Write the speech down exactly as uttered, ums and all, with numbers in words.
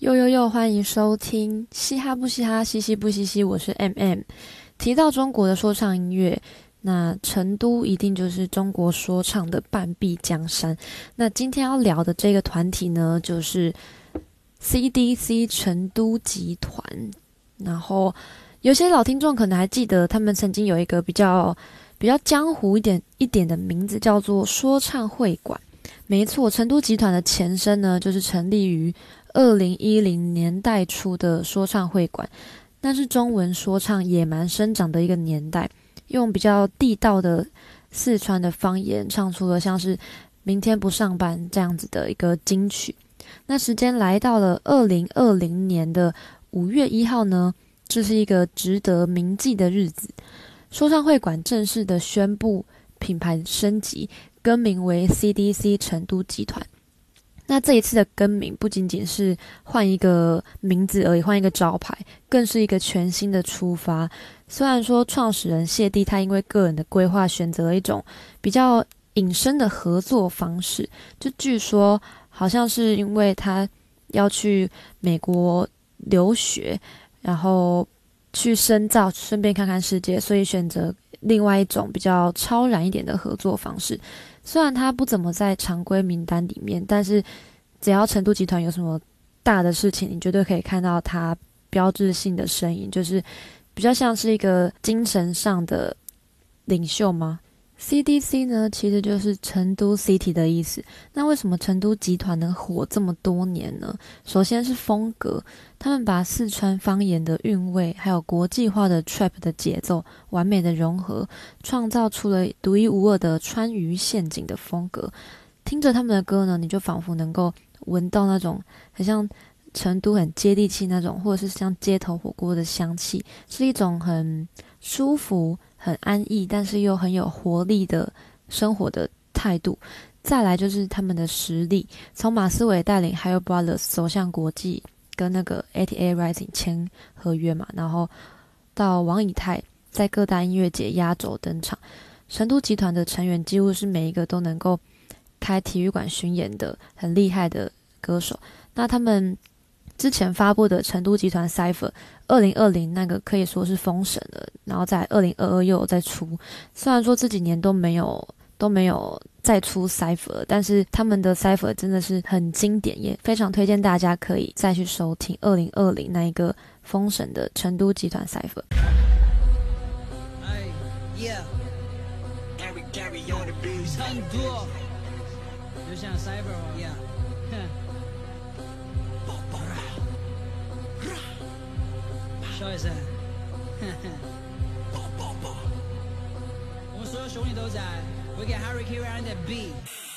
呦呦呦，欢迎收听嘻哈不嘻哈，嘻嘻不嘻嘻，我是 M M。提到中国的说唱音乐，那成都一定就是中国说唱的半壁江山。那今天要聊的这个团体呢，就是 C D C 成都集团。然后有些老听众可能还记得，他们曾经有一个比较比较江湖一点一点的名字，叫做说唱会馆。没错，成都集团的前身呢，就是成立于二零一零年代初的说唱会馆，那是中文说唱野蛮生长的一个年代，用比较地道的四川的方言唱出了像是明天不上班这样子的一个金曲。那时间来到了二零二零年的五月一号呢，这是一个值得铭记的日子，说唱会馆正式的宣布品牌升级，更名为 C D C 成都集团。那这一次的更名不仅仅是换一个名字而已，换一个招牌，更是一个全新的出发。虽然说创始人谢帝他因为个人的规划选择了一种比较隐身的合作方式，就据说好像是因为他要去美国留学，然后去深造，顺便看看世界，所以选择另外一种比较超然一点的合作方式。虽然他不怎么在常规名单里面，但是只要成都集团有什么大的事情，你绝对可以看到他标志性的身影，就是比较像是一个精神上的领袖吗？ C D C 呢，其实就是成都 City 的意思。那为什么成都集团能火这么多年呢？首先是风格，他们把四川方言的韵味还有国际化的 trap 的节奏完美的融合，创造出了独一无二的川渝陷阱的风格。听着他们的歌呢，你就仿佛能够闻到那种很像成都很接地气那种，或者是像街头火锅的香气，是一种很舒服很安逸但是又很有活力的生活的态度。再来就是他们的实力，从马思唯带领 Higher Brothers 走向国际，跟那个 A T A Rising 签合约嘛，然后到王以太在各大音乐节压轴登场。成都集团的成员几乎是每一个都能够开体育馆巡演的很厉害的歌手。那他们之前发布的成都集团 Cypher 二零二零那个可以说是封神了，然后在二零二二又有再出，虽然说这几年都没有都没有再出 Cypher， 但是他们的 Cypher 真的是很经典，也非常推荐大家可以再去收听二零二零那一个封神的成都集团 Cypher。 就像 Cyber 一样，笑一声，我们所有兄弟都在，We get Harry Q and the beat。